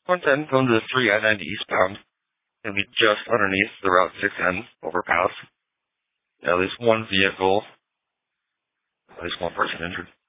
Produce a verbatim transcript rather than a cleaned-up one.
one ten going to the three I ninety eastbound. Gonna be just underneath the Route six N overpass. At least one vehicle, at least one person injured.